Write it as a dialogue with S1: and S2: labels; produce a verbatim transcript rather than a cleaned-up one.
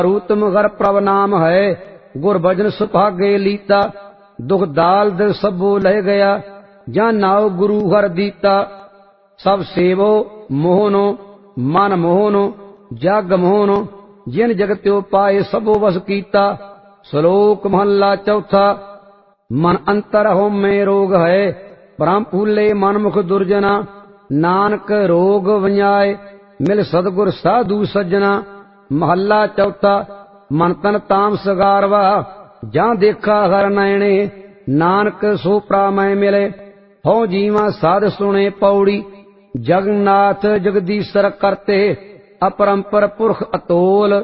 S1: रूतम घर प्रभ नाम है, गुर भजन सुभागे लीता। दुख दाल दिल सबो लह गया, जा नाव गुरु घर दीता। सब सेवो मोहनो, मन मोहनो, जग मोहनो, जिन जगत्यो पाए सबो वस कीता। श्लोक महला चौथा। मन अंतर हो में रोग है, भ्रम फूले मन मुख दुर्जना। नानक रोग वंजाए, मिल सतगुर साधु सज्जना। महला चौथा। मन तन ताम सगारवा, जां देखा हर नैणे। नानक सो प्रामय मिले, हो जीवा साध सुने पौड़ी। जगन्नाथ जगदीश्वर करते, अपरंपर पुरख अतोल।